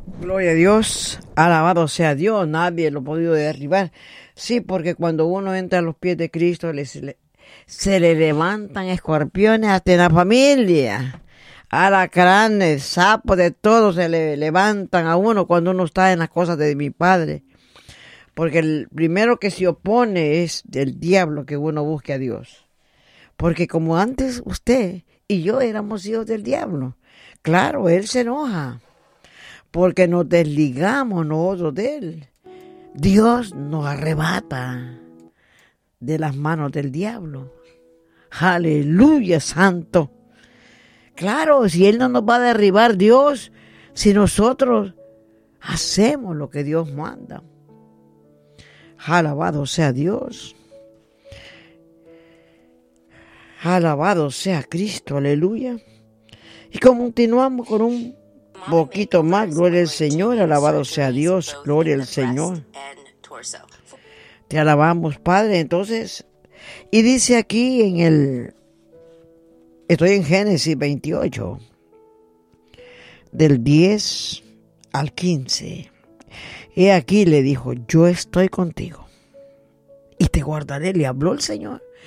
Gloria a Dios, alabado sea Dios, nadie lo ha podido derribar. Sí, porque cuando uno entra a los pies de Cristo, se le levantan escorpiones hasta en la familia. Alacranes, sapos, de todo se le levantan a uno cuando uno está en las cosas de mi Padre. Porque el primero que se opone es del diablo, que uno busque a Dios. Porque como antes usted y yo éramos hijos del diablo, claro, él se enoja. Porque nos desligamos nosotros de él. Dios nos arrebata de las manos del diablo. Aleluya, santo. Claro, si él no nos va a derribar, Dios, si nosotros hacemos lo que Dios manda. Alabado sea Dios. Alabado sea Cristo, aleluya. Y continuamos con un poquito más, gloria al Señor, alabado sea Dios, gloria al Señor. Te alabamos, Padre. Entonces, y dice aquí estoy en Génesis 28, del 10 al 15. He aquí le dijo, yo estoy contigo y te guardaré, le habló el Señor.